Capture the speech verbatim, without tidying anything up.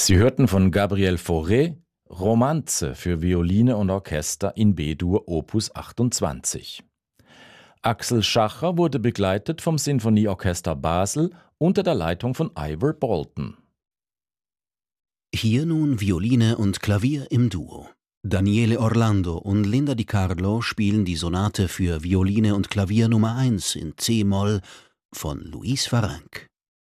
Sie hörten von Gabriel Fauré Romanze für Violine und Orchester in B-Dur Opus achtundzwanzig. Axel Schacher wurde begleitet vom Sinfonieorchester Basel unter der Leitung von Ivor Bolton. Hier nun Violine und Klavier im Duo. Daniele Orlando und Linda Di Carlo spielen die Sonate für Violine und Klavier Nummer eins in C-Moll von Luis Farrenc.